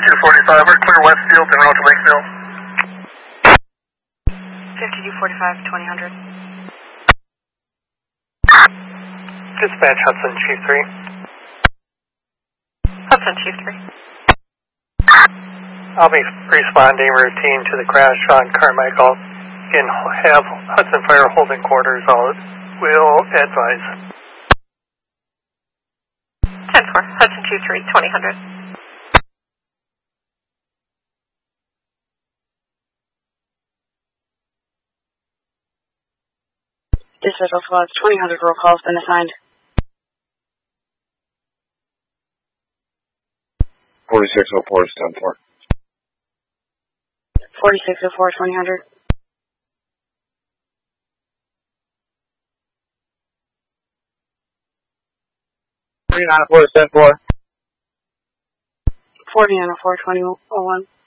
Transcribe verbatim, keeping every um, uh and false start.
fifty-two forty-five, we're clear Westfield and route to Lakeville. fifty-two forty-five, twenty hundred. Dispatch Hudson, Chief three. Hudson, Chief three. I'll be responding routine to the crash on Carmichael. Again, have Hudson Fire holding quarters. I'll will advise. ten four, Hudson two three, twenty hundred. Dispatch Alpha twenty hundred, roll call has been assigned. forty-six oh four, ten four. forty-six oh four, twenty hundred. forty-nine oh four, ten four. forty-nine oh four, twenty oh one.